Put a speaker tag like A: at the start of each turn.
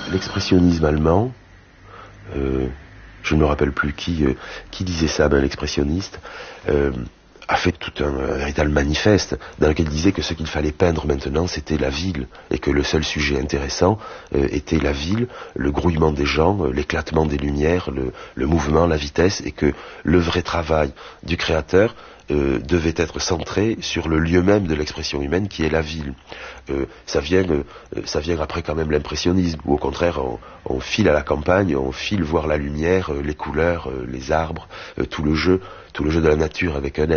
A: l'expressionnisme allemand, je ne me rappelle plus qui disait ça, l'expressionniste, a fait tout un véritable manifeste dans lequel il disait que ce qu'il fallait peindre maintenant c'était la ville et que le seul sujet intéressant était la ville, le grouillement des gens, l'éclatement des lumières, le mouvement, la vitesse, et que le vrai travail du créateur devait être centré sur le lieu même de l'expression humaine qui est la ville. Ça vient après quand même l'impressionnisme, où au contraire on file à la campagne, on file voir la lumière, les couleurs, les arbres, tout le jeu de la nature avec un